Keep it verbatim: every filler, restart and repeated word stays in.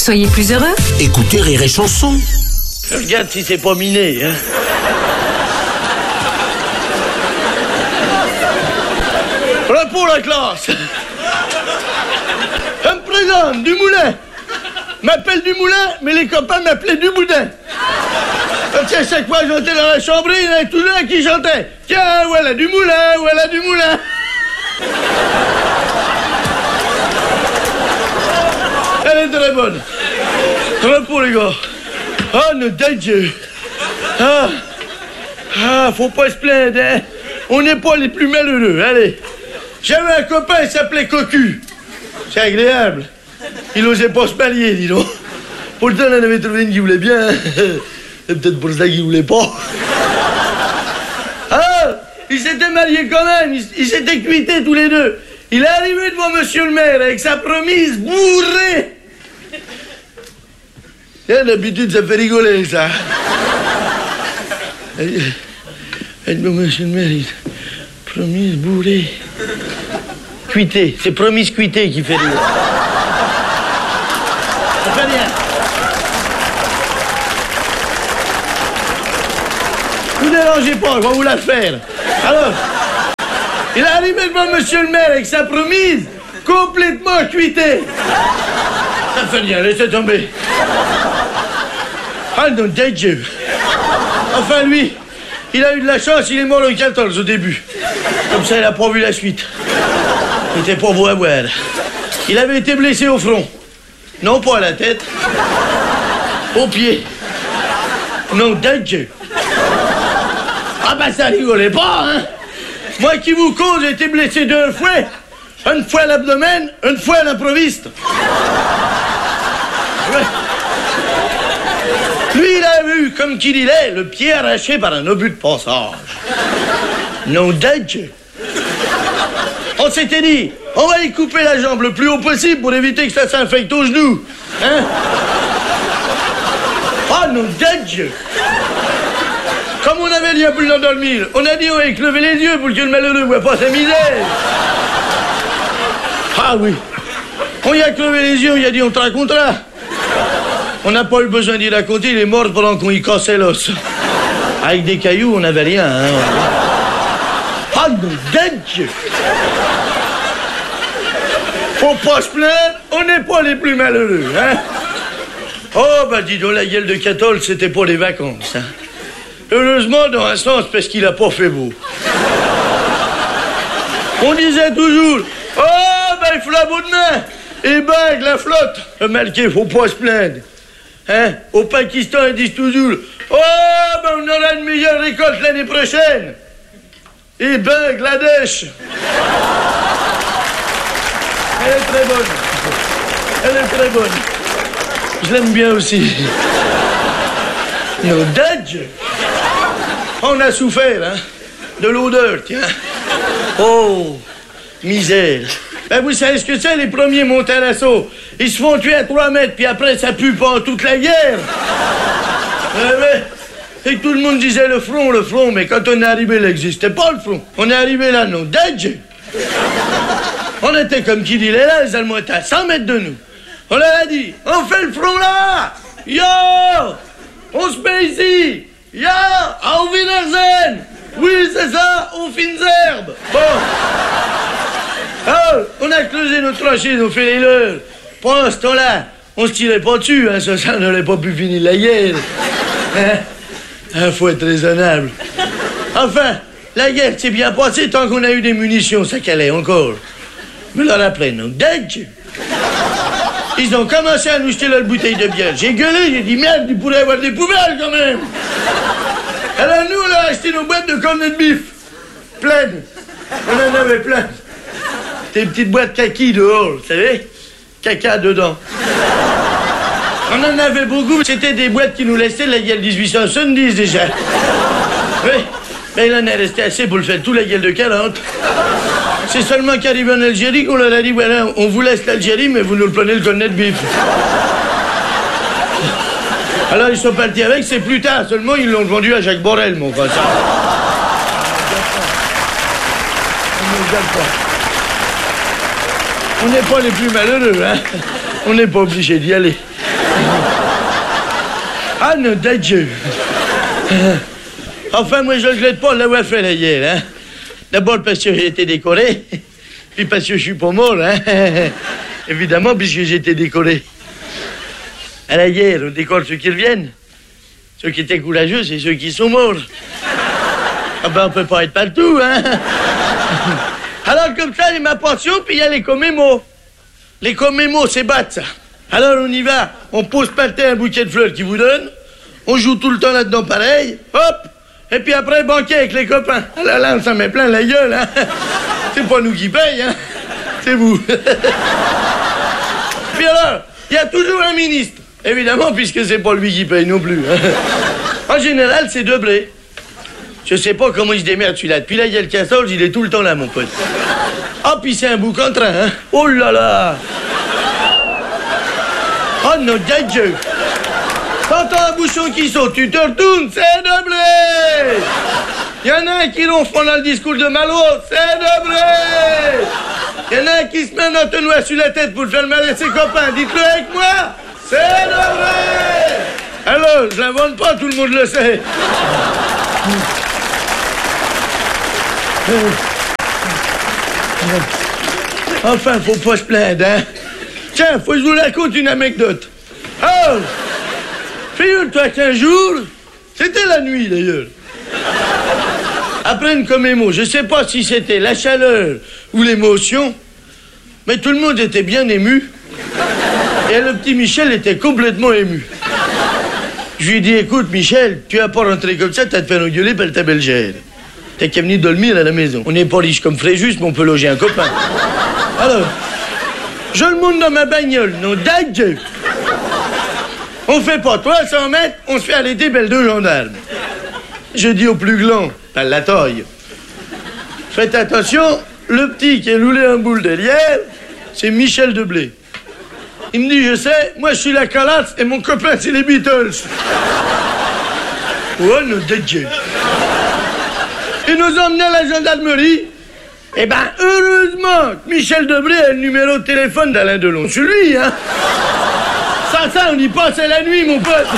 Soyez plus heureux. Écoutez Rire et Chanson. Regarde si c'est pas miné, hein. Repos la classe. Je me présente, Dumoulin. M'appelle Dumoulin, mais les copains m'appelaient Duboudin. Parce qu'à chaque fois que j'entrais dans la chambre, il y en avait toujours un qui chantait. Tiens, voilà Dumoulin, voilà Dumoulin. Elle est très bonne. Repos les gars. Oh, nom de Dieu. Ah, ah, faut pas se plaindre, hein. On n'est pas les plus malheureux, allez. J'avais un copain, il s'appelait Cocu. C'est agréable. Il osait pas se marier, dis donc. Pourtant, on en avait trouvé une qui voulait bien. C'est peut-être pour ça qu'il voulait pas. Ah, ils s'étaient mariés quand même. Ils, ils s'étaient cuités tous les deux. Il est arrivé devant monsieur le maire avec sa promise bourrée. Et d'habitude, ça fait rigoler, ça. Et devant monsieur le maire, il... promise bourrée. Cuité. C'est promise cuité qui fait rire. Ça fait rien. Ne vous dérangez pas, je vais vous la faire. Alors, il est arrivé devant monsieur le maire avec sa promise complètement cuitée. Ça fait rien, laissez tomber. Ah non, Dieu. Enfin, lui, il a eu de la chance, il est mort le quatorze au début. Comme ça, il a pas vu la suite. Il était pas beau à voir. Il avait été blessé au front. Non, pas à la tête. Au pied. Non, Dieu. Ah ben ça rigolait pas, hein. Moi qui vous cause, j'ai été blessé deux fois. Une fois à l'abdomen, une fois à l'improviste. Ouais. Lui, il avait eu, comme qu'il est, le pied arraché par un obus de passage. Non, Dieu. On s'était dit, on va y couper la jambe le plus haut possible pour éviter que ça s'infecte au genou. Hein? Oh, non, Dieu. Comme on avait dit à plus d'endormir, on a dit on va lever les yeux pour que le malheureux ne voit pas sa misère. Ah oui. On y a levé les yeux, on y a dit on te racontera. On n'a pas eu besoin d'y raconter, il est mort pendant qu'on y cassait l'os. Avec des cailloux, on n'avait rien. Hein. Ah non, Dieu. Faut pas se plaindre, on n'est pas les plus malheureux, hein. Oh, bah dis donc, la gueule de Catol, c'était pas les vacances, hein. Heureusement, dans un sens, parce qu'il a pas fait beau. On disait toujours, oh, ben, il faut la bout de main. Et ben, la flotte. Remarquez, faut pas se plaindre. Hein? Au Pakistan, ils disent toujours, oh, ben, on aura une meilleure récolte l'année prochaine. Et Bangladesh. Elle est très bonne. Elle est très bonne. Je l'aime bien aussi. Non, Dieu. On a souffert, hein, de l'odeur, tiens. Oh, misère. Ben, vous savez ce que c'est, les premiers montés à l'assaut? Ils se font tuer à trois mètres, puis après, ça pue pendant toute la guerre. Ouais, ouais. Et tout le monde disait le front, le front, mais quand on est arrivé, il n'existait pas, le front. On est arrivé là, non, Dieu. On était comme qui dit, là, les Allemands étaient à cent mètres de nous. On leur a dit, on fait le front là. Yo, on se met ici. Ya, auf Wiedersehen! Oui, c'est ça, aux fines herbes! Bon. Alors, on a creusé nos tranchées, on fait les leurs. Pendant ce temps-là, on se tirait pas dessus, hein, ça, ça n'aurait pas pu finir la guerre. Hein? Hein, faut être raisonnable. Enfin, la guerre s'est bien passée tant qu'on a eu des munitions, ça calait encore. Mais là, après, non, Dieu. Ils ont commencé à nous jeter leur bouteille de bière. J'ai gueulé, j'ai dit, merde, il pourrait y avoir des poubelles quand même. Alors nous, on a acheté nos boîtes de cornets de bif. Pleines. On en avait plein. Des petites boîtes kaki dehors, vous savez? Caca dedans. On en avait beaucoup. C'était des boîtes qui nous laissaient la gueule dix-huit cent soixante-dix déjà. Oui. Mais il en est resté assez pour le faire tout la gueule de quarante. C'est seulement qu'arrivé en Algérie qu'on leur a dit, voilà, on vous laisse l'Algérie, mais vous nous le prenez le cornet de bif. Alors ils sont partis avec, c'est plus tard, seulement ils l'ont vendu à Jacques Borel, mon frère. On ne regarde pas. On n'est pas les plus malheureux, hein. On n'est pas obligé d'y aller. Ah, non, Dieu. Enfin, moi, je ne regrette pas de l'avoir fait là hier, hein. D'abord parce que j'ai été décoré, puis parce que je suis pas mort, hein. Évidemment, puisque j'ai été décoré. À la hier, on décore ceux qui reviennent. Ceux qui étaient courageux, c'est ceux qui sont morts. Ah ben, on peut pas être partout, hein. Alors, comme ça, il y a ma pension, puis il y a les commémos. Les commémos, c'est battre, ça. Alors, on y va. On pose par terre un bouquet de fleurs qu'ils vous donnent. On joue tout le temps là-dedans pareil. Hop. Et puis après, banquet avec les copains. Ah là là, on s'en met plein la gueule, hein. C'est pas nous qui paye, hein. C'est vous. Puis alors, il y a toujours un ministre. Évidemment, puisque c'est pas lui qui paye non plus, hein. En général, c'est Deblé. Je sais pas comment il se démerde celui-là. Depuis là, il y a le cassorge, il est tout le temps là, mon pote. Ah, puis c'est un bouc en train, hein. Oh là là. Oh non, Dieu. T'entends un bouchon qui saute, tu te retournes, c'est Deblé. Il y en a un qui ronfle pendant le discours de Malraux, c'est Deblé. Il y en a un qui se met un entonnoir sur la tête pour faire le mal à ses copains. Dites-le avec moi, c'est Deblé. Alors, je l'invente pas, tout le monde le sait. Enfin, faut pas se plaindre, hein. Tiens, faut que je vous raconte une anecdote. Oh, figure-toi qu'un jour, c'était la nuit d'ailleurs. Après une commémo, je sais pas si c'était la chaleur ou l'émotion, mais tout le monde était bien ému. Et le petit Michel était complètement ému. Je lui ai dit, écoute, Michel, tu vas pas rentrer comme ça, t'as te faire engueuler par ta belle-gère. T'as qu'à venir dormir à la maison. On n'est pas riche comme Fréjus, mais on peut loger un copain. Alors, je le monte dans ma bagnole, non, dingue. On fait pas trois cents mètres, on se fait arrêter par deux gendarmes. Je dis au plus grand, par la taille, faites attention, le petit qui est roulé en boule derrière, c'est Michel Deblé. Il me dit, je sais, moi je suis la calasse et mon copain c'est les Beatles. Oh, non, de Dieu. Il nous a emmenés à la gendarmerie. Eh ben, heureusement que Michel Deblé a le numéro de téléphone d'Alain Delon. C'est lui, hein. Ça, ça, on y passe à la nuit, mon pote.